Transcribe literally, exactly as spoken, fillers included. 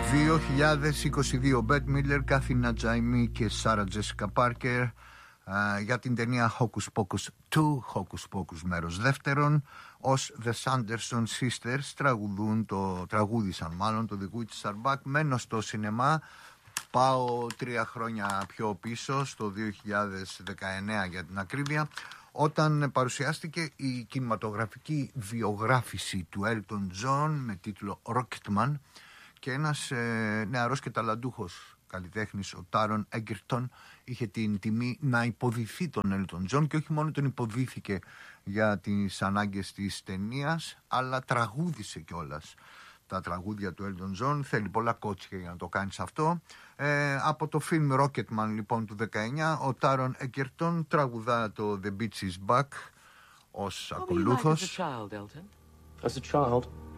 δύο χιλιάδες είκοσι δύο, Μπέτ Μίλλερ, Κάθινα Τζαϊμί και Σάρα Τζέσικα Πάρκερ για την ταινία Hocus Pocus δύο, Hocus Pocus μέρος δεύτερον, ως The Sanderson Sisters τραγουδούν το, τραγούδισαν μάλλον το The Witches Are Back. Μένω στο σινεμά, πάω τρία χρόνια πιο πίσω, στο δύο χιλιάδες δεκαεννέα για την ακρίβεια, όταν παρουσιάστηκε η κινηματογραφική βιογράφηση του Elton John με τίτλο Rocketman, και ένας ε, νεαρός και ταλαντούχος καλλιτέχνης, ο Τάρον Έγκερτον, είχε την τιμή να υποδηθεί τον Έλτον Τζον, και όχι μόνο τον υποδίθηκε για τις ανάγκες της ταινίας, αλλά τραγούδισε κιόλας τα τραγούδια του Έλτον Τζον. Θέλει πολλά κότσια για να το κάνεις αυτό. Ε, από το φιλμ Rocketman λοιπόν του δεκαεννέα, ο Τάρον Έγκερτον τραγουδά το The Beach is Back ως ακολούθος. As a child, Elton. As a child.